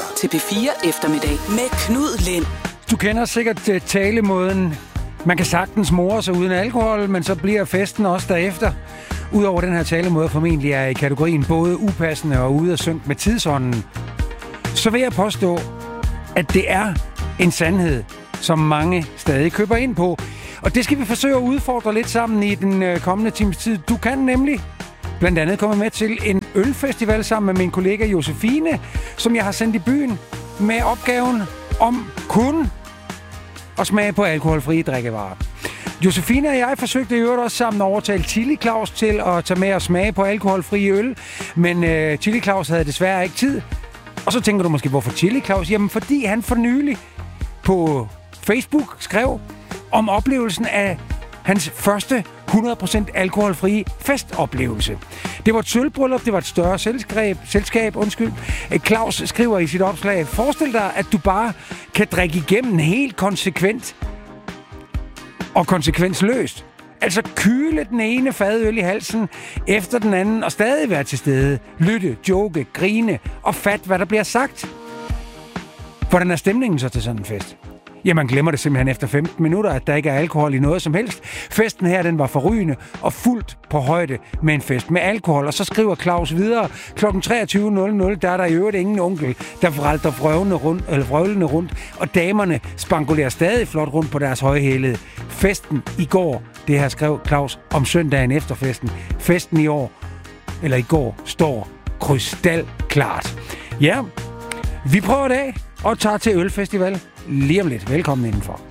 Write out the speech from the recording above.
til P4 Eftermiddag med Knud Lind. Du kender sikkert talemåden. Man kan sagtens more sig uden alkohol, men så bliver festen også derefter. Udover den her talemåde formentlig er i kategorien både upassende og ude af synk med tidsånden, så vil jeg påstå, at det er en sandhed, som mange stadig køber ind på. Og det skal vi forsøge at udfordre lidt sammen i den kommende times tid. Du kan nemlig blandt andet komme med til en ølfestival sammen med min kollega Josefine, som jeg har sendt i byen med opgaven om kun at smage på alkoholfrie drikkevarer. Josefine og jeg forsøgte i øvrigt også sammen at overtale Chili Claus til at tage med og smage på alkoholfrie øl, men Chili Claus havde desværre ikke tid. Og så tænker du måske, hvorfor Chili Claus? Jamen, fordi han for nylig på Facebook skrev om oplevelsen af hans første 100% alkoholfrie festoplevelse. Det var et sølvbryllup, det var et større selskab. Claus skriver i sit opslag: forestil dig, at du bare kan drikke igennem helt konsekvent og konsekvensløst. Altså kyle den ene fadøl i halsen efter den anden og stadig være til stede. Lytte, joke, grine og fat, hvad der bliver sagt. Hvordan er stemningen så til sådan en fest? Ja, man glemmer det simpelthen efter 15 minutter, at der ikke er alkohol i noget som helst. Festen her, den var forrygende og fuldt på højde med en fest med alkohol. Og så skriver Claus videre: kl. 23.00, der er der i øvrigt ingen onkel, der foralter vrøvlende rundt, og damerne spangulerer stadig flot rundt på deres højhælede. Festen i går, det her skrev Claus om søndagen efter festen. Festen i år, eller i går, står krystalklart. Ja, vi prøver det af og tager til ølfestival lige om lidt. Velkommen indenfor.